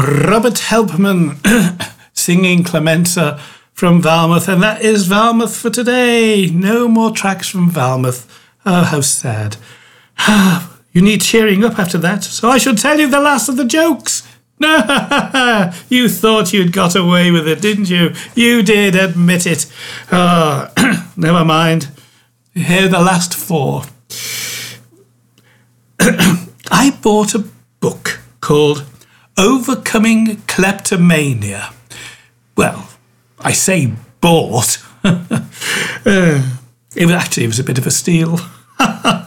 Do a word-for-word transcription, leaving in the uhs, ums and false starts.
Robert Helpman singing Clemenza from Falmouth, and that is Falmouth for today. No more tracks from Falmouth. Oh, how sad. You need cheering up after that, so I should tell you the last of the jokes. You thought you'd got away with it, didn't you? You did, admit it. Oh, never mind. Here are the last four. I bought a book called Overcoming Kleptomania. Well, I say bought. uh, it was actually it was a bit of a steal.